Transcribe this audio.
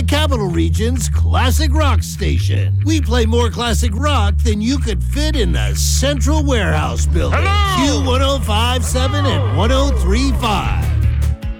Capital Region's classic rock station. We play more classic rock than you could fit in the Central Warehouse building. Hello! Q1057 and 1035.